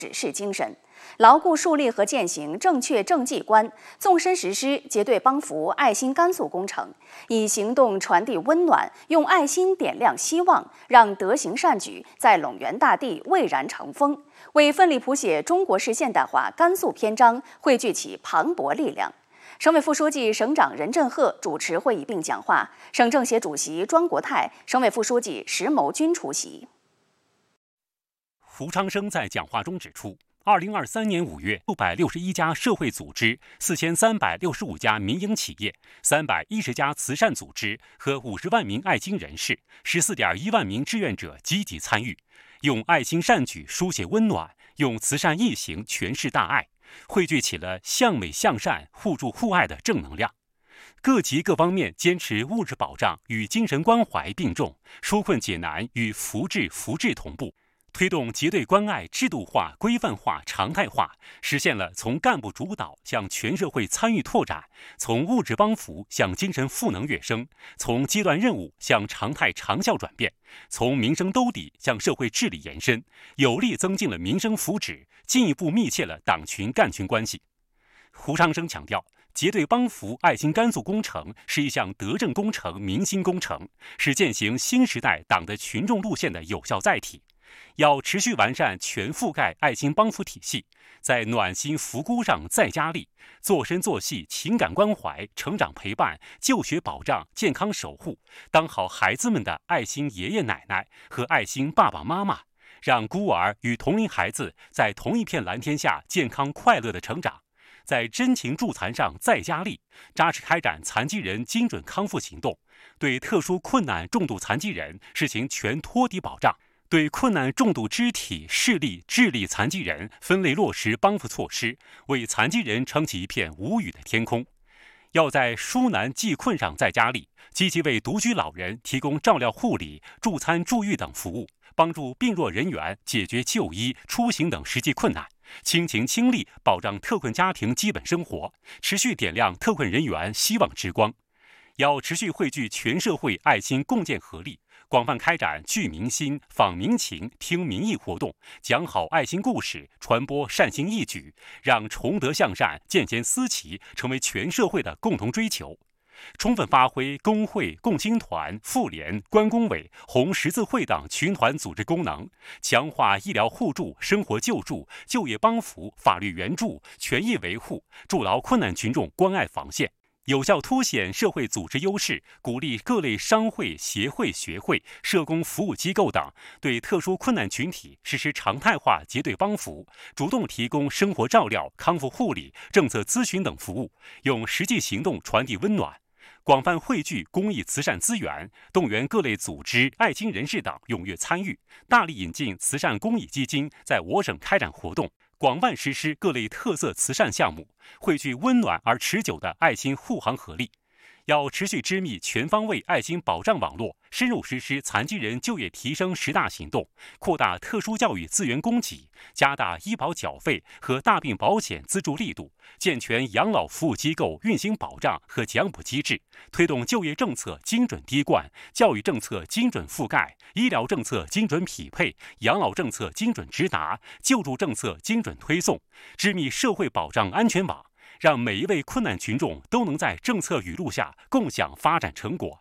指示精神，牢固树立和践行正确政绩观，纵深实施结对帮扶爱心甘肃工程，以行动传递温暖，用爱心点亮希望，让德行善举在陇源大地蔚然成风，为奋力谱写中国式现代化甘肃篇章汇聚起磅礴力量。省委副书记、省长任振赫主持会议并讲话，省政协主席庄国泰、省委副书记石谋军出席。 胡昌生在讲话中指出，2023年5月，661家社会组织、4365家民营企业、310家慈善组织和50万名爱心人士、14.1万名志愿者积极参与，用爱心善举书写温暖，用慈善义行诠释大爱，汇聚起了向美向善、互助互爱的正能量。各级各方面坚持物质保障与精神关怀并重，纾困解难与扶志同步，推动结对关爱制度化、规范化、常态化，实现了从干部主导向全社会参与拓展，从物质帮扶向精神赋能跃升，从阶段任务向常态长效转变，从民生兜底向社会治理延伸，有力增进了民生福祉，进一步密切了党群干群关系。胡昌生强调，结对帮扶爱心甘肃工程是一项德政工程、民心工程，是践行新时代党的群众路线的有效载体。要持续完善全覆盖爱心帮扶体系，在暖心扶孤上再加力，做深做细情感关怀、成长陪伴、就学保障、健康守护，当好孩子们的爱心爷爷奶奶和爱心爸爸妈妈，让孤儿与同龄孩子在同一片蓝天下健康快乐地成长。在真情助残上再加力，扎实开展残疾人精准康复行动，对特殊困难重度残疾人实行全托底保障，对困难重度肢体、视力、智力残疾人分类落实帮扶措施，为残疾人撑起一片无语的天空。要在纾难济困上再加力，积极为独居老人提供照料护理、助餐助浴等服务，帮助病弱人员解决就医、出行等实际困难，倾情倾力保障特困家庭基本生活，持续点亮特困人员希望之光。要持续汇聚全社会爱心共建合力，广泛开展聚民心、访民情、听民意活动，讲好爱心故事，传播善心义举，让崇德向善、见贤思齐成为全社会的共同追求。充分发挥工会、共青团、妇联、关工委、红十字会等群团组织功能，强化医疗互助、生活救助、就业帮扶、法律援助、权益维护，筑牢困难群众关爱防线。有效凸显社会组织优势，鼓励各类商会、协会、学会、社工服务机构等对特殊困难群体实施常态化结对帮扶，主动提供生活照料、康复护理、政策咨询等服务，用实际行动传递温暖。广泛汇聚公益慈善资源，动员各类组织、爱心人士等踊跃参与，大力引进慈善公益基金在我省开展活动，广泛实施各类特色慈善项目，汇聚温暖而持久的爱心护航合力。要持续织密全方位爱心保障网络，深入实施残疾人就业提升10大行动，扩大特殊教育资源供给，加大医保缴费和大病保险资助力度，健全养老服务机构运行保障和奖补机制，推动就业政策精准滴灌，教育政策精准覆盖，医疗政策精准匹配，养老政策精准直达，救助政策精准推送，织密社会保障安全网，让每一位困难群众都能在政策语录下共享发展成果。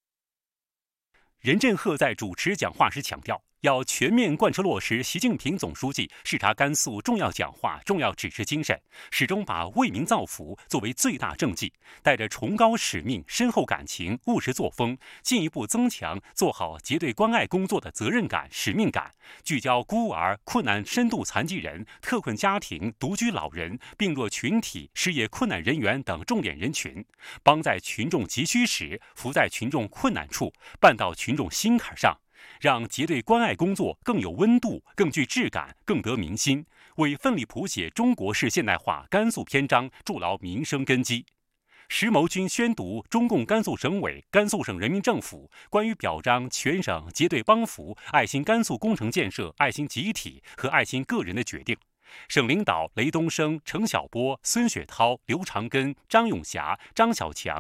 任振赫在主持讲话时强调，要全面贯彻落实习近平总书记视察甘肃重要讲话、重要指示精神，始终把为民造福作为最大政绩，带着崇高使命、深厚感情、务实作风，进一步增强做好结对关爱工作的责任感、使命感，聚焦孤儿、困难深度残疾人、特困家庭、独居老人、病弱群体、失业困难人员等重点人群，帮在群众急需时，扶在群众困难处，办到群众心坎上，让结对关爱工作更有温度、更具质感、更得民心，为奋力谱写中国式现代化甘肃篇章筑牢民生根基。石谋军宣读中共甘肃省委、甘肃省人民政府关于表彰全省结对帮扶爱心甘肃工程建设爱心集体和爱心个人的决定。省领导雷东升、程晓波、孙雪涛、刘长根、张永霞、张小强